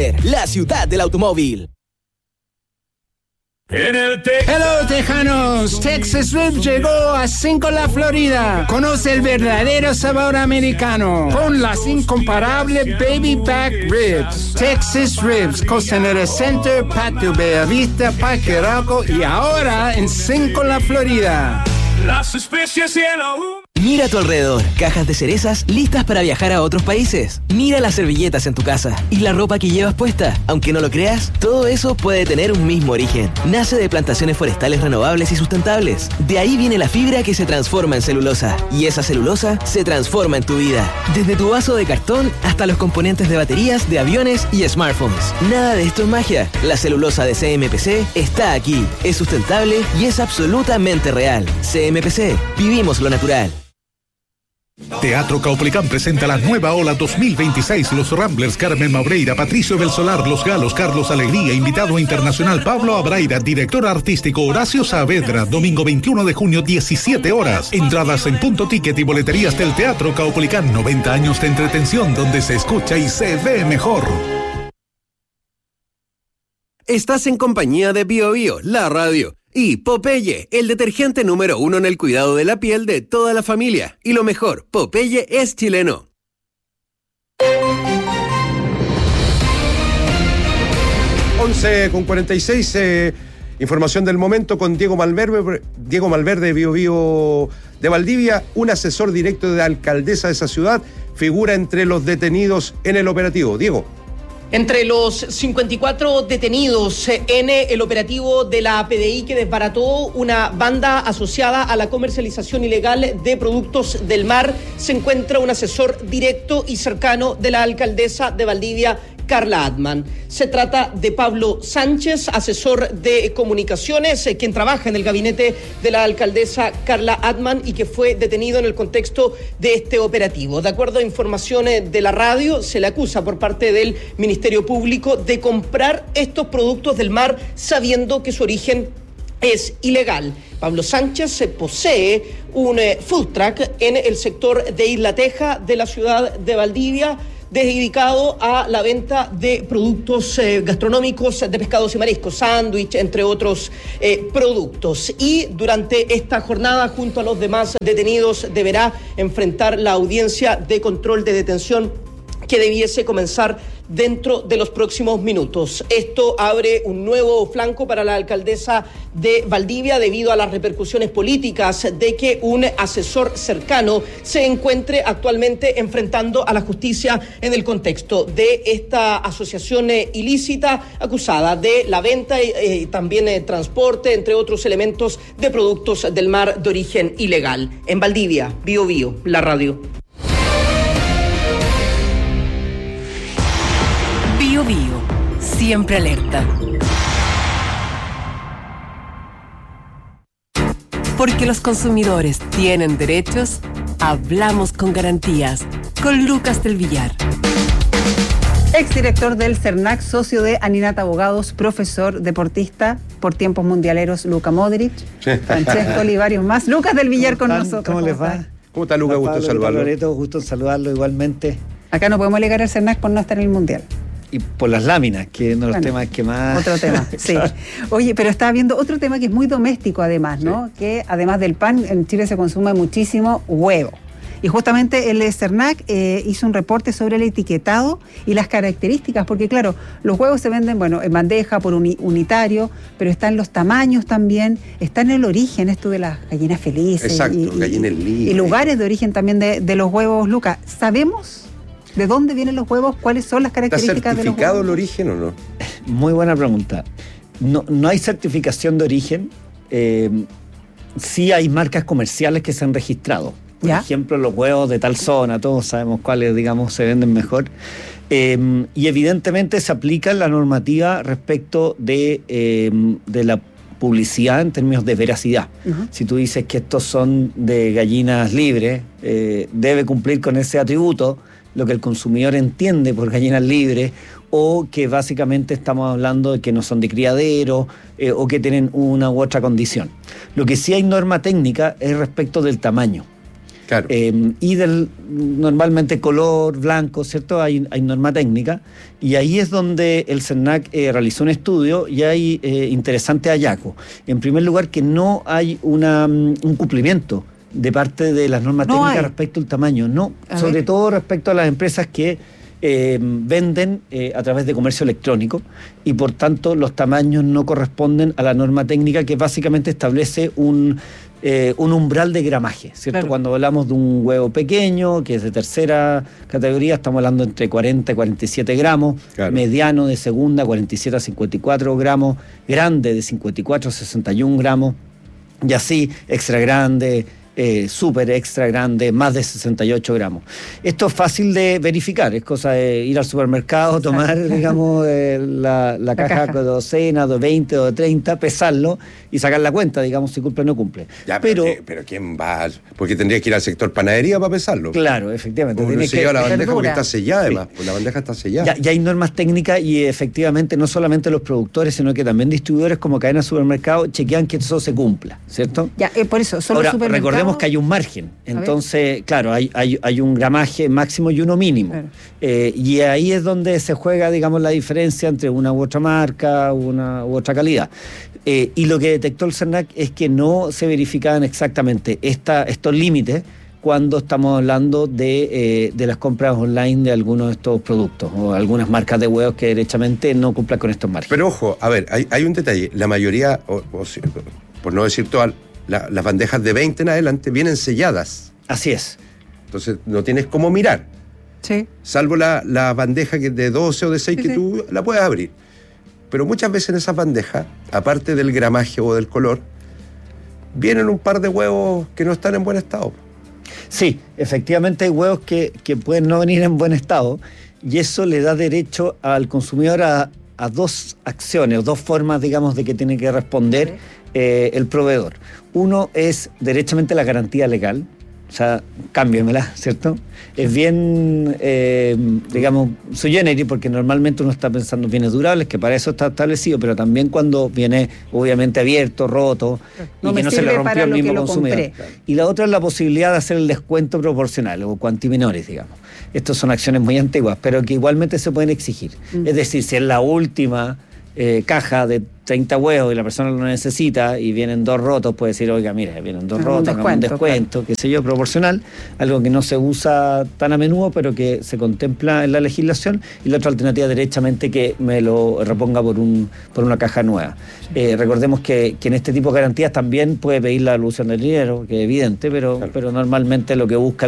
Center, la ciudad del automóvil. Hello, tejanos. Texas Ribs llegó a 5 La Florida. Conoce el verdadero sabor americano con las incomparables Baby Back Ribs. Texas Ribs, Costanera Center, Patio Bellavista, Parque Arauco y ahora en 5 La Florida. Las especies y el Mira a tu alrededor, cajas de cerezas listas para viajar a otros países. Mira las servilletas en tu casa y la ropa que llevas puesta. Aunque no lo creas, todo eso puede tener un mismo origen. Nace de plantaciones forestales renovables y sustentables. De ahí viene la fibra que se transforma en celulosa. Y esa celulosa se transforma en tu vida. Desde tu vaso de cartón hasta los componentes de baterías, de aviones y smartphones. Nada de esto es magia. La celulosa de CMPC está aquí. Es sustentable y es absolutamente real. CMPC. Vivimos lo natural. Teatro Caupolicán presenta la nueva ola 2026. Los Ramblers, Carmen Maureira, Patricio del Solar, Los Galos, Carlos Alegría, invitado internacional Pablo Abraira, director artístico Horacio Saavedra, domingo 21 de junio, 17 horas. Entradas en Punto Ticket y boleterías del Teatro Caupolicán. 90 años de entretención donde se escucha y se ve mejor. Estás en compañía de Bio Bio, la radio. Y Popeye, el detergente número 1 en el cuidado de la piel de toda la familia. Y lo mejor, Popeye es chileno. 11:46, información del momento con Diego Malverde, Bio Bio de Valdivia, un asesor directo de la alcaldesa de esa ciudad, figura entre los detenidos en el operativo. Diego. Entre los 54 detenidos en el operativo de la PDI que desbarató una banda asociada a la comercialización ilegal de productos del mar, se encuentra un asesor directo y cercano de la alcaldesa de Valdivia, Carla Atman. Se trata de Pablo Sánchez, asesor de comunicaciones, quien trabaja en el gabinete de la alcaldesa Carla Atman y que fue detenido en el contexto de este operativo. De acuerdo a informaciones de la radio, se le acusa por parte del Ministerio Público de comprar estos productos del mar sabiendo que su origen es ilegal. Pablo Sánchez posee un food truck en el sector de Isla Teja de la ciudad de Valdivia, dedicado a la venta de productos gastronómicos de pescados y mariscos, sándwich, entre otros productos. Y durante esta jornada, junto a los demás detenidos, deberá enfrentar la audiencia de control de detención que debiese comenzar dentro de los próximos minutos. Esto abre un nuevo flanco para la alcaldesa de Valdivia debido a las repercusiones políticas de que un asesor cercano se encuentre actualmente enfrentando a la justicia en el contexto de esta asociación ilícita acusada de la venta y también transporte, entre otros elementos, de productos del mar de origen ilegal. En Valdivia, Bio Bio, la radio. Bio Bio, siempre alerta. Porque los consumidores tienen derechos, hablamos con garantías, con Lucas del Villar. Exdirector del CERNAC, socio de Aninata Abogados, profesor, deportista por tiempos mundialeros, Luka Modric, Francesco y varios más. Lucas del Villar con nosotros. ¿Cómo les va? ¿Cómo está, Lucas? Gusto saludarlo. Loreto, gusto saludarlo igualmente. Acá no podemos alegar al CERNAC por no estar en el Mundial. Y por las láminas, que es uno de los temas que más... Otro tema, sí. Oye, pero estaba viendo otro tema que es muy doméstico además, ¿no? Sí. Que además del pan, en Chile se consume muchísimo huevo. Y justamente el CERNAC hizo un reporte sobre el etiquetado y las características, porque claro, los huevos se venden, bueno, en bandeja, por unitario, pero están los tamaños también, está en el origen esto de las gallinas felices. Exacto, gallinas libres. Y lugares de origen también de los huevos, Lucas. ¿Sabemos de dónde vienen los huevos? ¿Cuáles son las características de los huevos? ¿Está certificado el origen o no? Muy buena pregunta. No hay certificación de origen. Sí hay marcas comerciales que se han registrado. Por ejemplo, los huevos de tal zona, todos sabemos cuáles, digamos, se venden mejor. Y evidentemente se aplica la normativa respecto de la publicidad en términos de veracidad. Uh-huh. Si tú dices que estos son de gallinas libres, debe cumplir con ese atributo, lo que el consumidor entiende por gallinas libres, o que básicamente estamos hablando de que no son de criadero, o que tienen una u otra condición. Lo que sí hay norma técnica es respecto del tamaño. Claro. Y normalmente color, blanco, ¿cierto? Hay norma técnica, y ahí es donde el CERNAC realizó un estudio y hay interesante hallazgo. En primer lugar, que no hay un cumplimiento de parte de las normas técnicas respecto al tamaño, sobre todo respecto a las empresas que venden a través de comercio electrónico, y por tanto los tamaños no corresponden a la norma técnica, que básicamente establece un umbral de gramaje, ¿cierto? Claro. Cuando hablamos de un huevo pequeño, que es de tercera categoría, estamos hablando entre 40 y 47 gramos, claro. Mediano de segunda, 47 a 54 gramos, grande de 54 a 61 gramos, y así extra grande, súper extra grande, más de 68 gramos. Esto es fácil de verificar, es cosa de ir al supermercado, tomar, digamos, la caja de docena, de 20 o de 30, pesarlo y sacar la cuenta, digamos, si cumple o no cumple. Ya, pero ¿quién va? Porque tendrías que ir al sector panadería para pesarlo. Claro, efectivamente. Uno se lleva la bandeja porque está sellada, además, pues la bandeja está sellada. Ya hay normas técnicas, y efectivamente no solamente los productores, sino que también distribuidores como cadenas de supermercado chequean que eso se cumpla, ¿cierto? Ya, por eso, solo ahora, supermercados. Recordemos que hay un margen, entonces, claro, hay un gramaje máximo y uno mínimo. Claro. Y ahí es donde se juega, digamos, la diferencia entre una u otra marca, una u otra calidad. Y lo que detectó el CERNAC es que no se verificaban exactamente estos límites cuando estamos hablando de las compras online de algunos de estos productos, o algunas marcas de huevos que derechamente no cumplan con estos márgenes. Pero ojo, a ver, hay un detalle. La mayoría, por no decir todas, las bandejas de 20 en adelante vienen selladas. Así es. Entonces no tienes cómo mirar. Sí. Salvo la bandeja que de 12 o de 6 que tú la puedes abrir. Pero muchas veces en esas bandejas, aparte del gramaje o del color, vienen un par de huevos que no están en buen estado. Sí, efectivamente hay huevos que pueden no venir en buen estado, y eso le da derecho al consumidor a dos acciones, o dos formas, digamos, de que tiene que responder el proveedor. Uno es derechamente la garantía legal, o sea, cámbiamela, ¿cierto? Es bien, digamos, sui generis, porque normalmente uno está pensando en bienes durables, que para eso está establecido, pero también cuando viene, obviamente, abierto, roto, y que no se le rompió al mismo consumidor. Y la otra es la posibilidad de hacer el descuento proporcional, o quanti minoris, digamos. Estas son acciones muy antiguas, pero que igualmente se pueden exigir. Es decir, si es la última caja de 30 huevos y la persona lo necesita y vienen 2 rotos, puede decir, oiga, mire, vienen 2 rotos, un descuento, qué sé yo, proporcional, algo que no se usa tan a menudo, pero que se contempla en la legislación. Y la otra alternativa, derechamente, que me lo reponga por una caja nueva. Recordemos que en este tipo de garantías también puede pedir la devolución del dinero, que es evidente, pero normalmente lo que busca